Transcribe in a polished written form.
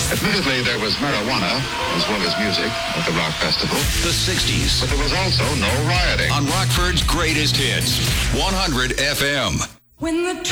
Admittedly, there was marijuana as well as music at the rock festival. The 60s. But there was also no rioting. On Rockford's greatest hits, 100 FM. When the